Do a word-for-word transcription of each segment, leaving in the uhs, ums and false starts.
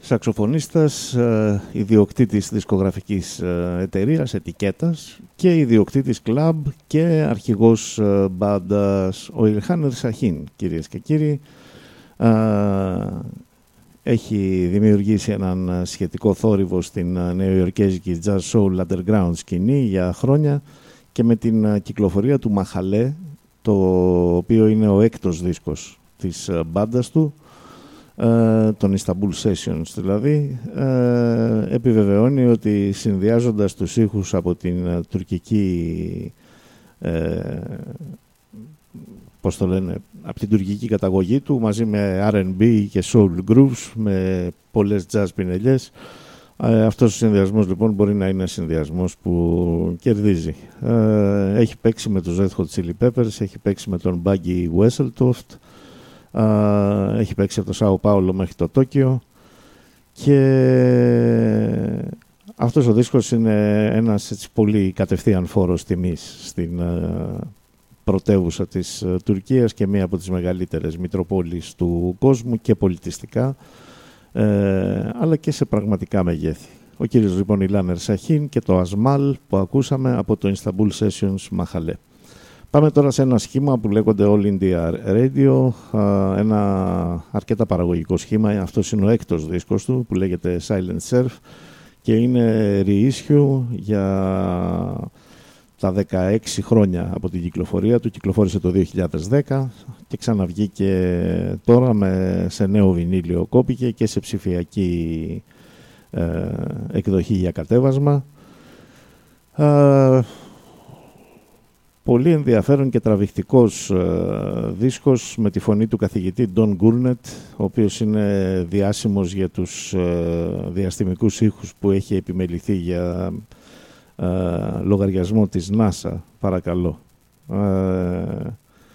Σαξοφωνίστας, ιδιοκτήτης δισκογραφικής εταιρείας, ετικέτας και ιδιοκτήτης κλαμπ και αρχηγός μπάντας, ο Ilhan Ersahin, κυρίες και κύριοι. Έχει δημιουργήσει έναν σχετικό θόρυβο στην νεοϊορκέζικη jazz soul underground σκηνή για χρόνια και με την κυκλοφορία του Μαχαλέ, το οποίο είναι ο έκτος δίσκος της μπάντας του, των Istanbul Sessions δηλαδή, επιβεβαιώνει ότι συνδυάζοντας τους ήχους από την τουρκική πώς το λένε, από την τουρκική καταγωγή του μαζί με αρ εντ μπι και soul grooves με πολλές jazz πινελιές, αυτός ο συνδυασμός λοιπόν μπορεί να είναι συνδυασμός που κερδίζει. Έχει παίξει με τους Red Hot Chili Peppers, έχει παίξει με τον Buggy Wesseltoft, Uh, έχει παίξει από το Σάο Πάολο μέχρι το Τόκιο και αυτός ο δίσκος είναι ένας έτσι, πολύ κατευθείαν φόρος τιμής στην uh, πρωτεύουσα της uh, Τουρκίας και μία από τις μεγαλύτερες μητροπόλεις του κόσμου και πολιτιστικά uh, αλλά και σε πραγματικά μεγέθη. Ο κύριος λοιπόν Ilhan Ersahin και το Ασμάλ που ακούσαμε από το Istanbul Sessions Μαχαλέ. Πάμε τώρα σε ένα σχήμα που λέγονται All India Radio, ένα αρκετά παραγωγικό σχήμα. Αυτός είναι ο έκτος δίσκος του που λέγεται Silent Surf και είναι reissue για τα δεκαέξι χρόνια από την κυκλοφορία του. Κυκλοφόρησε το δύο χιλιάδες δέκα και ξαναβγήκε τώρα με, σε νέο βινίλιο κόπηκε και σε ψηφιακή ε, εκδοχή για κατέβασμα. Ε, Πολύ ενδιαφέρον και τραβηχτικός ε, δίσκος με τη φωνή του καθηγητή Don Gurnett, ο οποίος είναι διάσημος για τους ε, διαστημικούς ήχους που έχει επιμεληθεί για ε, λογαριασμό της NASA, παρακαλώ. Ε,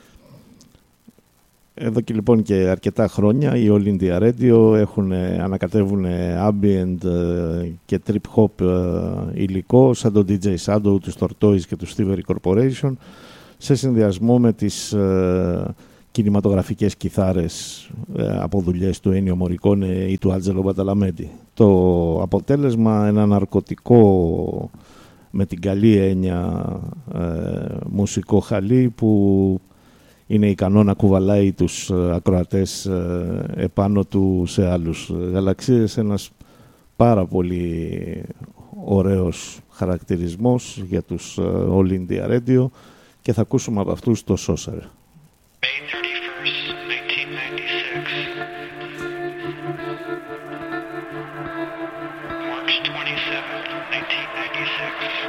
εδώ και λοιπόν και αρκετά χρόνια οι All India Radio έχουν, ανακατεύουν ambient και trip hop υλικό σαν το ντι τζέι Shadow, τους Tortoise και τους Thievery Corporation σε συνδυασμό με τις ε, κινηματογραφικές κιθάρες ε, από δουλειές του Ennio Morricone ή του Angelo Badalamenti. Το αποτέλεσμα ένα ναρκωτικό με την καλή έννοια ε, μουσικό χαλί που είναι ικανό να κουβαλάει τους ακροατές επάνω του σε άλλους γαλαξίες. Ένας πάρα πολύ ωραίος χαρακτηρισμός για τους All India Radio και θα ακούσουμε από αυτούς το Saucer. March twenty-seventh, nineteen ninety-six.